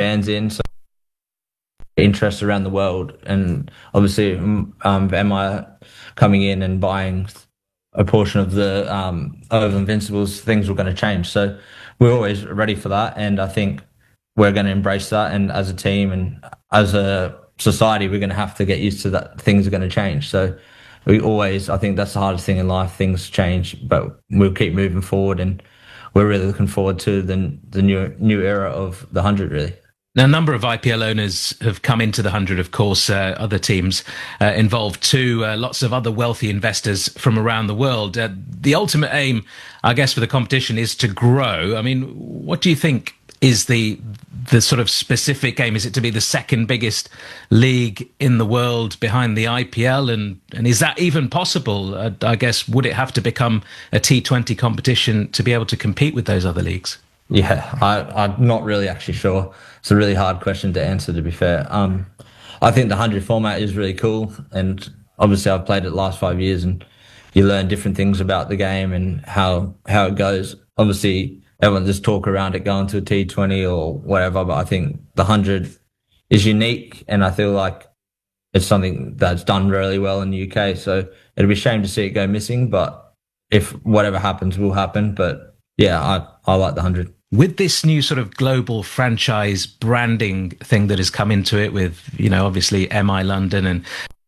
fans in, so interest around the world. And obviously, MI coming in and buying a portion of the Oval Invincibles, things were going to change. So we're always ready for that, and I think we're going to embrace that. And as a team and as a society, we're going to have to get used to that. Things are going to change. So I think that's the hardest thing in life. Things change, but we'll keep moving forward, and we're really looking forward to the new era of the 100, really. Now, a number of IPL owners have come into the 100, of course, other teams involved too, lots of other wealthy investors from around the world. The ultimate aim, I guess, for the competition is to grow. I mean, what do you think is the sort of specific aim? Is it to be the second biggest league in the world behind the IPL? And is that even possible? I guess, would it have to become a T20 competition to be able to compete with those other leagues? Yeah, I'm not really actually sure. It's a really hard question to answer, to be fair. I think the 100 format is really cool, and obviously I've played it the last 5 years, and you learn different things about the game and how it goes. Obviously, everyone just talk around it going to a T20 or whatever, but I think the 100 is unique, and I feel like it's something that's done really well in the UK. So it'd be a shame to see it go missing, but if whatever happens will happen. But yeah, I like the 100. With this new sort of global franchise branding thing that has come into it with, obviously MI London and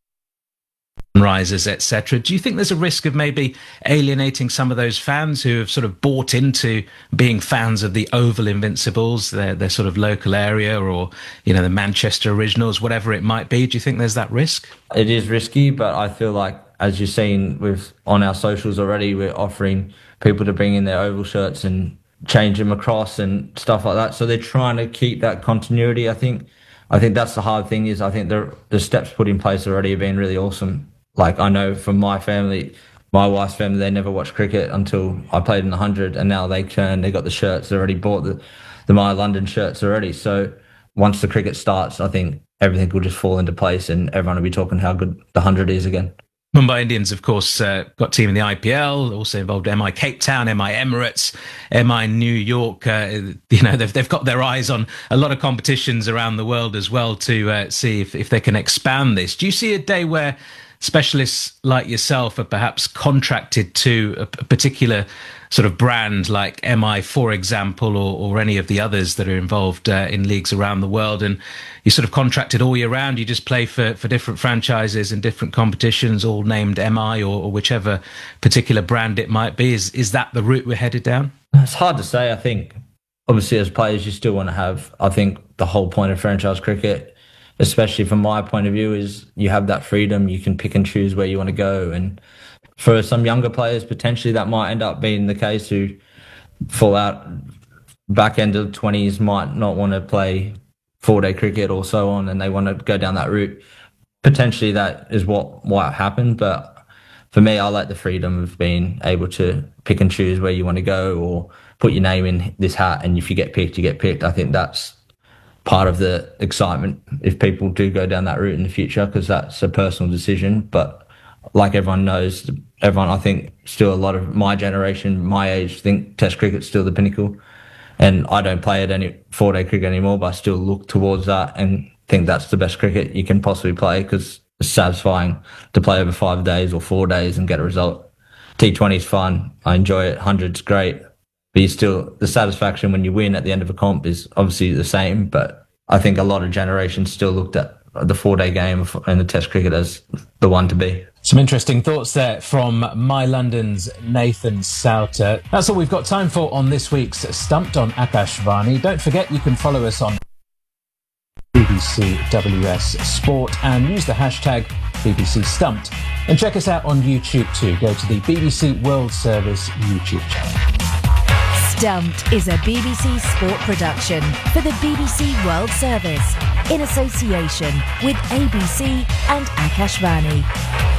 Risers, etc., do you think there's a risk of maybe alienating some of those fans who have sort of bought into being fans of the Oval Invincibles, their sort of local area, or, the Manchester Originals, whatever it might be? Do you think there's that risk? It is risky, but I feel like, as you've seen on our socials already, we're offering people to bring in their Oval shirts and change them across and stuff like that. So they're trying to keep that continuity. I think that's the hard thing. Is I think the steps put in place already have been really awesome. Like, I know from my family, my wife's family, they never watched cricket until I played in the 100, and now they got the shirts. They already bought the My London shirts already. So once the cricket starts, I think everything will just fall into place, and everyone will be talking how good the 100 is again. Mumbai Indians, of course, got team in the IPL, also involved MI Cape Town, MI Emirates, MI New York. They've got their eyes on a lot of competitions around the world as well to see if they can expand this. Do you see a day where specialists like yourself are perhaps contracted to a particular sort of brand like MI, for example, or any of the others that are involved in leagues around the world, and you're sort of contracted all year round? You just play for different franchises and different competitions, all named MI or whichever particular brand it might be. Is that the route we're headed down? It's hard to say. I think, obviously, as players, you still want to have, I think the whole point of franchise cricket, especially from my point of view, is you have that freedom. You can pick and choose where you want to go. And for some younger players, potentially that might end up being the case, who fall out back end of 20s, might not want to play 4-day cricket or so on, and they want to go down that route. Potentially that is what might happen. But for me, I like the freedom of being able to pick and choose where you want to go, or put your name in this hat, and if you get picked, you get picked. I think that's part of the excitement if people do go down that route in the future, because that's a personal decision. But like everyone knows, I think still a lot of my generation, my age, think Test cricket's still the pinnacle. And I don't play it any 4-day cricket anymore, but I still look towards that and think that's the best cricket you can possibly play, because it's satisfying to play over 5 days or 4 days and get a result. T20 is fun. I enjoy it. 100's great. But the satisfaction when you win at the end of a comp is obviously the same. But I think a lot of generations still looked at the 4-day game and the Test cricket as the one to be. Some interesting thoughts there from My London's Nathan Souter. That's all we've got time for on this week's Stumped on Akashvani. Don't forget you can follow us on BBC WS Sport and use the hashtag BBC Stumped. And check us out on YouTube too. Go to the BBC World Service YouTube channel. Stumped is a BBC Sport production for the BBC World Service in association with ABC and Akashvani.